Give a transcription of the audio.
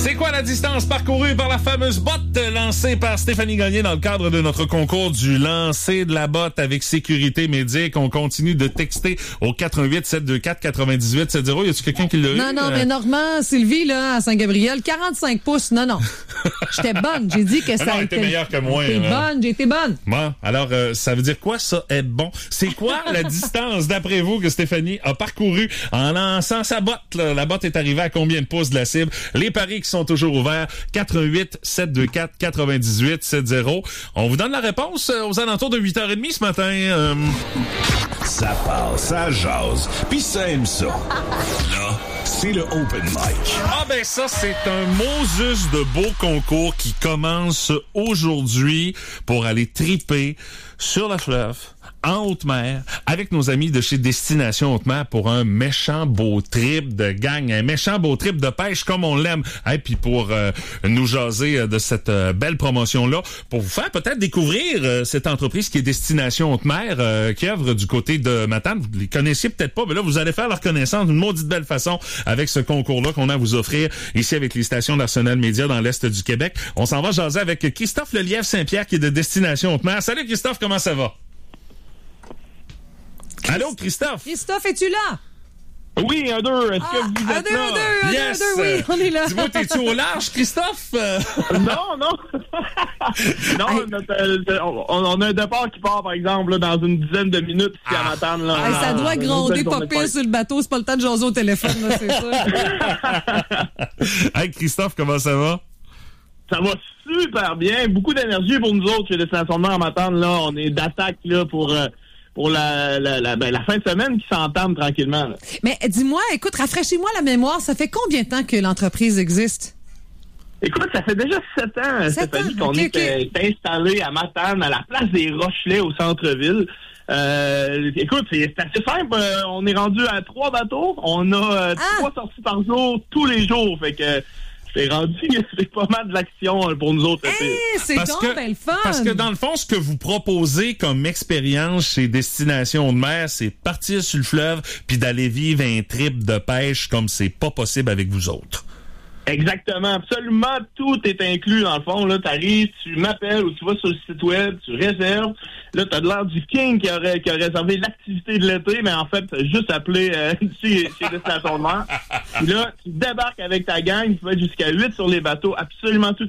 C'est quoi la distance parcourue par la fameuse botte lancée par Stéphanie Gagné dans le cadre de notre concours du lancer de la botte avec sécurité médic? On continue de texter au 88 724 98 70. Y a-tu quelqu'un qui l'a eu? Non, mais Normand, Sylvie, là, à Saint-Gabriel, 45 pouces. Non. J'étais bonne. J'ai dit que ça a été meilleur que moi. J'ai été bonne. Bon, alors, ça veut dire quoi, ça, être bon? C'est quoi la distance, d'après vous, que Stéphanie a parcouru en lançant sa botte? Là? La botte est arrivée à combien de pouces de la cible? Les paris qui sont toujours ouverts, 88 724 98 70. On vous donne la réponse aux alentours de 8h30 ce matin. Ça parle, ça jase, pis ça aime ça. Là, c'est le Open Mic. Ah ben ça, c'est un Moses de beau concours qui commence aujourd'hui pour aller triper sur la fleuve, en haute mer, avec nos amis de chez Destination Haute Mer pour un méchant beau trip de gang, un méchant beau trip de pêche comme on l'aime. Et puis pour nous jaser de cette belle promotion-là, pour vous faire peut-être découvrir cette entreprise qui est Destination Haute Mer, qui œuvre du côté de Matane. Vous les connaissiez peut-être pas, mais là, vous allez faire leur connaissance d'une maudite belle façon avec ce concours-là qu'on a à vous offrir ici avec les stations d'Arsenal Média dans l'Est du Québec. On s'en va jaser avec Christophe Lelièvre-Saint-Pierre qui est de Destination Haute Mer. Salut Christophe, comment ça va? Allô, Christophe? Christophe, es-tu là? Oui, 1, 2. Est-ce que vous êtes là? Yes! Oui, on est là. Dis-moi, t'es-tu au large, Christophe? Non. Non, on a un départ qui part, par exemple, là, dans une dizaine de minutes ici à Matane. Là, ça doit gronder pas pire sur le bateau. C'est pas le temps de jaser au téléphone, là, c'est ça. Hey, Christophe, comment ça va? Ça va super bien. Beaucoup d'énergie pour nous autres chez Destination Mer à Matane. Là, on est d'attaque là pour la fin de semaine qui s'entame tranquillement. Là. Mais dis-moi, écoute, rafraîchis-moi la mémoire. Ça fait combien de temps que l'entreprise existe? Écoute, ça fait déjà 7 ans, Stéphanie, qu'on est installé à Matane, à la place des Rochelais au centre-ville. Écoute, c'est assez simple. On est rendu à 3 bateaux. On a 3 sorties par jour, tous les jours. Fait que c'est rendu, c'est pas mal de l'action pour nous autres. C'est donc belle fun! Parce que dans le fond, ce que vous proposez comme expérience chez Destination de mer, c'est partir sur le fleuve puis d'aller vivre un trip de pêche comme c'est pas possible avec vous autres. Exactement, absolument tout est inclus dans le fond. Là, t'arrives, tu m'appelles ou tu vas sur le site web, tu réserves. Là, t'as de l'air du king qui a réservé l'activité de l'été, mais en fait, t'as juste appelé chez Destination de mer. Puis là, tu débarques avec ta gang, tu vas jusqu'à 8 sur les bateaux, absolument tout